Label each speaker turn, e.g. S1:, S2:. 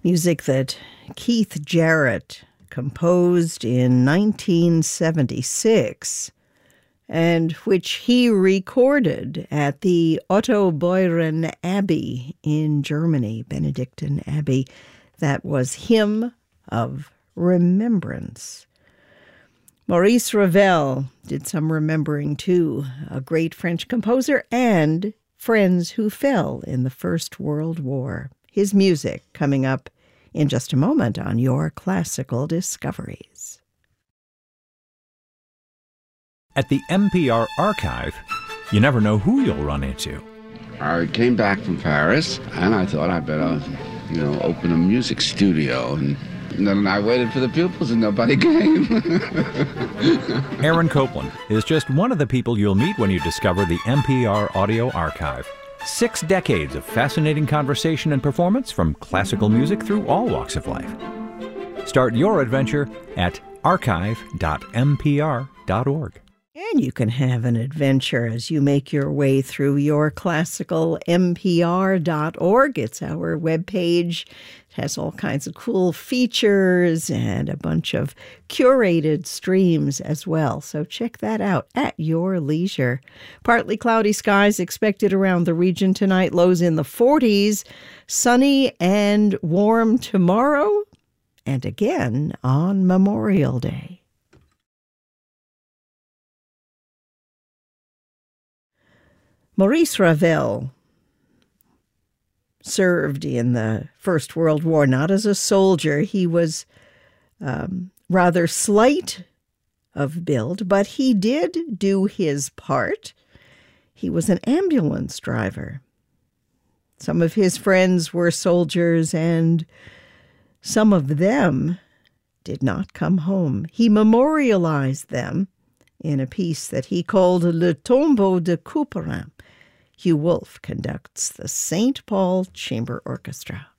S1: Music that Keith Jarrett composed in 1976 and which he recorded at the Otto Beuren Abbey in Germany, Benedictine Abbey. That was Hymn of Remembrance. Maurice Ravel did some remembering too, a great French composer and friends who fell in the First World War. His music coming up in just a moment on Your Classical Discoveries.
S2: At the NPR Archive, you never know who you'll run into.
S3: I came back from Paris, and I thought I'd better, open a music studio. And then I waited for the pupils, and nobody came.
S2: Aaron Copland is just one of the people you'll meet when you discover the NPR Audio Archive. 6 decades of fascinating conversation and performance from classical music through all walks of life. Start your adventure at archive.mpr.org.
S1: And you can have an adventure as you make your way through yourclassicalmpr.org. It's our webpage. It has all kinds of cool features and a bunch of curated streams as well. So check that out at your leisure. Partly cloudy skies expected around the region tonight. Lows in the 40s. Sunny and warm tomorrow. And again on Memorial Day. Maurice Ravel served in the First World War, not as a soldier. He was rather slight of build, but he did do his part. He was an ambulance driver. Some of his friends were soldiers, and some of them did not come home. He memorialized them in a piece that he called Le Tombeau de Couperin. Hugh Wolf conducts the St. Paul Chamber Orchestra.